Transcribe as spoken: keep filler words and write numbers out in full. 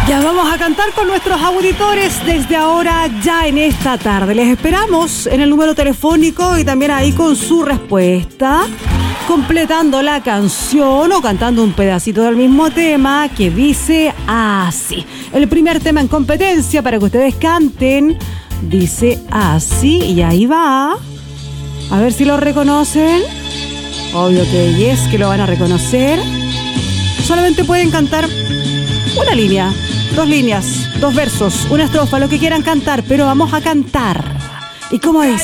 Ya vamos a cantar con nuestros auditores desde ahora, ya en esta tarde. Les esperamos en el número telefónico y también ahí con su respuesta, completando la canción o cantando un pedacito del mismo tema que dice así. El primer tema en competencia para que ustedes canten dice así y ahí va. A ver si lo reconocen. Obvio que yes, que lo van a reconocer. Solamente pueden cantar una línea, dos líneas, dos versos, una estrofa, lo que quieran cantar, pero vamos a cantar. ¿Y cómo es?